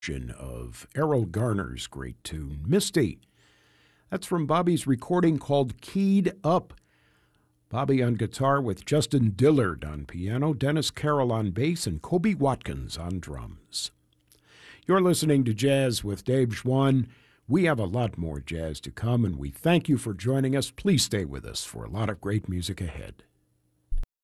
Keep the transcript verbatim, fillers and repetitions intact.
of Errol Garner's great tune, Misty. That's from Bobby's recording called Keyed Up. Bobby on guitar with Justin Dillard on piano, Dennis Carroll on bass, and Kobe Watkins on drums. You're listening to Jazz with Dave Schwann. We have a lot more jazz to come, and we thank you for joining us. Please stay with us for a lot of great music ahead.